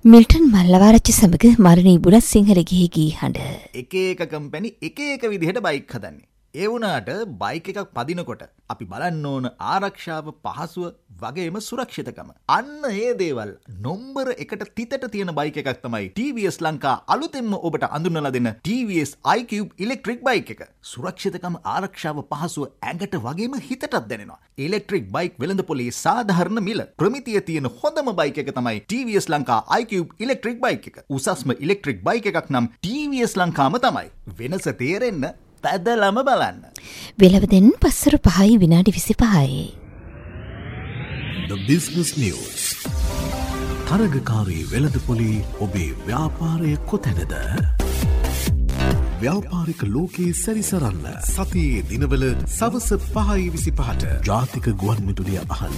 Milton Mallawarachchi සමග මරණී බුලත් සිංහල ගිහි ගී හඬ. එක එක කම්පැනි එක එක විදිහට බයික් හදන්නේ. ඒ වුණාට බයික් එකක් පදිනකොට අපි බලන්න ඕන ආරක්ෂාව, පහසුව වගේම සුරක්ෂිතකම. අන්න ඒ දේවල් නම්බර 1ට තිතට තියෙන බයික් එකක් තමයි TVS ලංකා අලුතෙන්ම ඔබට අඳුන්වලා දෙන TVS iQube ඉලෙක්ට්‍රික් බයික් එක. සුරක්ෂිතකම, ආරක්ෂාව, පහසුව ඇඟට වගේම හිතටත් දැනෙනවා. ඉලෙක්ට්‍රික් බයික් වෙළඳපොලේ සාධාරණ මිල. ප්‍රමිතිය තියෙන හොඳම බයික් එක තමයි TVS Lanka iQube electric bike එක. උසස්ම ඉලෙක්ට්‍රික් බයික් එකක් නම් TVS ලංකාම තමයි. වෙනස තේරෙන්න පැදලම බලන්න. වෙලව දෙන්න පස්සර 5යි විනාඩි 25යි. The Business News. තරගකාරී වෙළඳපොලේ ඔබේ ව්‍යාපාරය කොතැනද? ව්‍යාපාරික ලෝකයේ සැරිසරන්න සතියේ දිනවල සවස 5:25ට ජාතික ගුවන්විදුලිය අහන්න.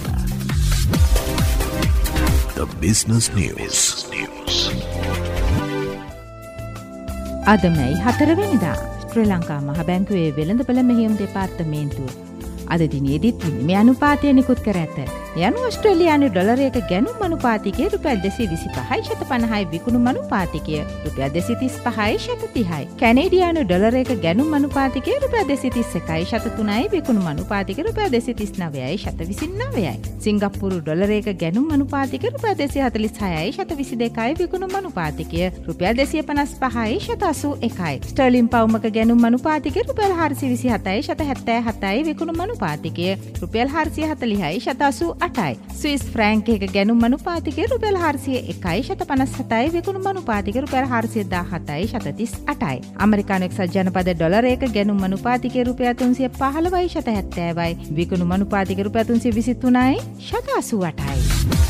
The Business News. අද මැයි 4 වෙනිදා ශ්‍රී ලංකා මහ බැංකුවේ වෙළඳපොළ මෙහෙයුම් දෙපාර්තමේන්තුව අද දිනේදීත් විනිමය අනුපාතය නිකුත් කර ඇත. යනු ඕස්ට්‍රේලියානු ඩොලරයක ගැනුම් අනුපාතිකය රුපියල් 225.50යි විකුණුම් අනුපාතිකය රුපියල් 235.30යි. කැනේඩියානු ඩොලරයක ගැනුම් අනුපාතිකය රුපියල් 231.03යි විකුණුම් අනුපාතිකය රුපියල් 239.29යි. සිංගප්පූරු ඩොලරයක ගැනුම් අනුපාතිකය රුපියල් 246.22යි විකුණුම් අනුපාතිකය රුපියල් 255.81යි. ස්ටර්ලින් පවුමක ගැනුම් අනුපාතිකය රුපියල් 427.77යි විකුණුම් අනුපාතිකය රුපියල් 440.88යි. ස්විස් ෆ්‍රැන්ක් එක ගැනුම් අනුපාතිකය රුපියල් 401.57යි විකුණුම් අනුපාතිකය රුපියල් 417.38යි. ඇමරිකානු එක්සත් ජනපද ඩොලරයක ගැනුම් අනුපාතිකය රුපියල් 315.70යි විකුණුම් අනුපාතිකය රුපියල් 323.88යි.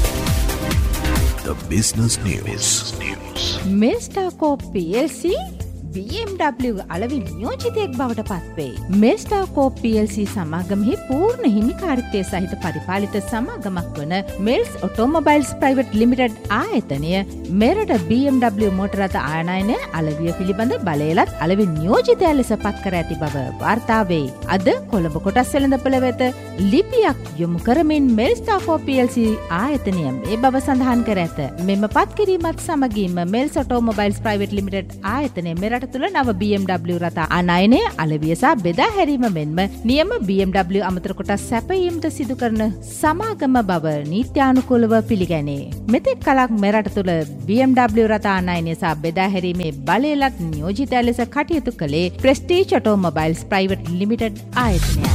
The Business News. මෙස්ටාකෝ PLC BMW අලෙවි නියෝජිතයෙක් බවට පත්වේ. මෙස්ටාකෝ PLC සමාගමෙහි පූර්ණ හිමිකාරිත්වය සහිත පරිපාලිත සමාගමක් වන මෙල්ස් ඔටෝමොබයිල්ස් ප්‍රයිවට් ලිමිටඩ් ආයතනය මෙරට BMW මෝටර රථ ආයනයන අලෙවිය පිළිබඳ බලයලත් අලෙවි නියෝජිතයා ලෙස පත් කර ඇති බව වාර්තා වේ. අද කොළඹ කොටස් වෙළඳපොළ වෙත ලිපියක් යොමු කරමින් මෙල්ස්ටාකෝ PLC ආයතනය මේ බව සඳහන් කර ඇත. මෙම පත් කිරීමත් සමගින්ම මෙල්ස් ඔටෝමොබයිල්ස් ප්‍රයිවට් ලිමිටඩ් ආයතනය මෙරට තුළ නව BMW රථ ආනයනය අලෙවිය සහ බෙදා හැරීම මෙන්ම නියම BMW අමතර කොටස් සැපයීමට සිදු කරන සමාගම බව නීත්‍යානුකූලව පිළිගැනේ. මෙතෙක් කලක් මෙරට තුළ BMW රථ ආනයනය සහ බෙදා හැරීමේ බලයලත් නියෝජිතයා ලෙස කටයුතු කළේ ප්‍රෙස්ටීජ් ඔටෝමොබයිල්ස් private limited ආයතනයයි.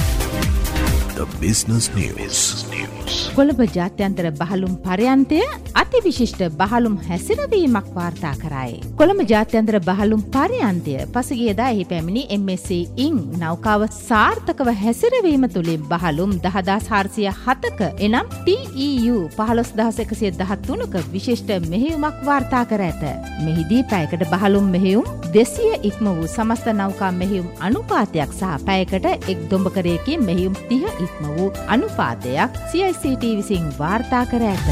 The Business News. Colombo ජාත්‍යන්තර බහලුම් පර්යන්තය අතිවිශිෂ්ට බහලුම් හැසිරවීමක් වාර්තා කරයි. කොළඹ ජාත්‍යන්තර බහලුම් පර්යන්තය පසුගියදා එහි පැමිණි MSC ඉන් නෞකාව සාර්ථකව හැසිරවීම තුළින් බහලුම් 10,407ක එනම් TEU 15,113ක විශිෂ්ට මෙහෙයුමක් වාර්තා කර ඇත. මෙහිදී පැයකට බහලුම් මෙහෙයුම් 200 ඉක්ම වූ සමස්ත නෞකා මෙහෙයුම් අනුපාතයක් සහ පැයකට එක් දොඹකරයකින් මෙහෙයුම් 30 ඉක්ම වූ අනුපාතයක් CICT විසින් වාර්තා කර ඇත.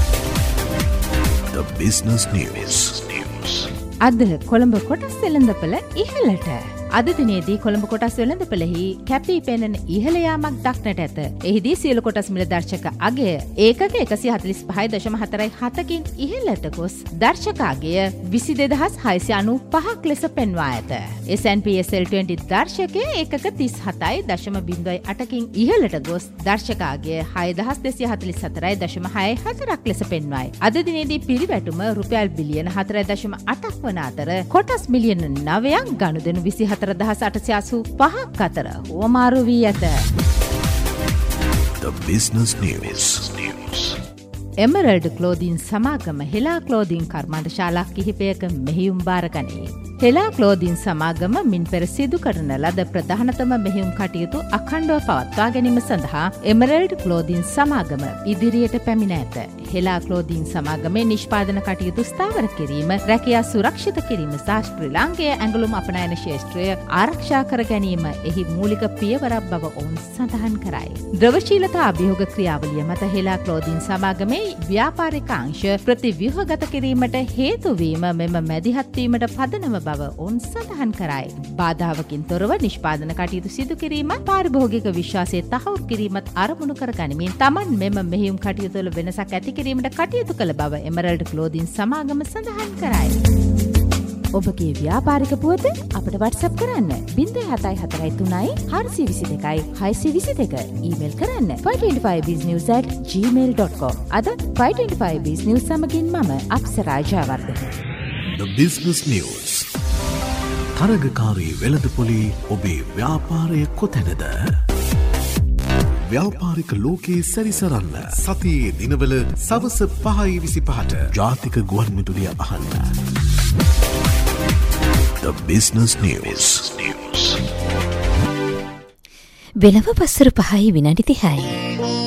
The Business News. අද කොළඹ කොටස් වෙළඳපොළ ඉහළට. අද දිනේදී කොළඹ කොටස් වෙළඳපොළෙහි කැපී පෙනෙන ඉහළ යාමක් දක්නට ඇත. එහිදී සියලු කොටස් මිල දර්ශක අගය ඒකක 145.47කින් ඉහළට ගොස් දර්ශක අගය 22,695ක් ලෙස පෙන්වා ඇත. S&P SL20 දර්ශකය ඒකක 37.08කින් ඉහළට ගොස් දර්ශක අගය 6,244.64ක් ලෙස පෙන්වයි. අද දිනේදී පිරිවැටුම රුපියල් බිලියන 4.8ක් වන අතර කොටස් මිලියන 9ක් ගනුදෙනු 24,885ක් අතර හුවමාරු වී ඇත. The Business News. එමරල්ඩ් ක්ලෝදින් සමාගම හෙලා ක්ලෝදින් කර්මාන්තශාලා කිහිපයක මෙහෙයුම් බාරගනී. හෙලා ක්ලෝදින් සමාගම මින් පෙර සිදු කරන ලද ප්‍රධානතම මෙහෙයුම් කටයුතු අඛණ්ඩව පවත්වා ගැනීම සඳහා එමරල්ඩ් ක්ලෝදින් සමාගම ඉදිරියට පැමිණ ඇත. හෙලා ක්ලෝදින් සමාගමේ නිෂ්පාදන කටයුතු ස්ථාවර කිරීම, රැකියා සුරක්ෂිත කිරීම සහ ශ්‍රී ලාංකේය ඇඟලුම් අපනයන ශේෂ්ත්‍රය ආරක්ෂා කර ගැනීම එහි මූලික පියවරක් බව ඔවුන් සඳහන් කරයි. ද්‍රවශීලතා අභියෝග ක්‍රියාවලිය මත හෙලා ක්ලෝදින් සමාගමේ ව්‍යාපාරික අංශ ප්‍රතිව්‍යුහගත කිරීමට හේතු වීම මෙම මැදිහත් වීමට පදනම බව බව ඔවුන් සඳහන් කරයි. බාධාවකින් තොරව නිෂ්පාදන කටයුතු සිදු කිරීමත් පාරිභෝගික විශ්වාසය තහවුරු කිරීමත් අරමුණු කර ගනිමින් තමන් මෙම මෙහෙයුම් කටයුතු වල වෙනසක් ඇති කිරීමට කටයුතු කළ බව එමරල්ඩ් ක්ලෝදින් සමාගම සඳහන් කරයි. ඔබගේ ව්‍යාපාරික පුවත අපට WhatsApp කරන්න 0743 422 622 ඊමේල් කරන්න 525biznews@gmail.com. අද 525 business සමගින් මම Apsara Jayawardena. The Business News. තරගකාරී වෙළඳපොලේ ඔබේ ව්‍යාපාරය කොතැනද? ව්‍යාපාරික ලෝකයේ සැරිසරන්න සතියේ දිනවල සවස 5:25ට ජාතික ගුවන්විදුලිය අහන්න. The Business News. වෙනම පස්සර 5 විනාඩි 30යි.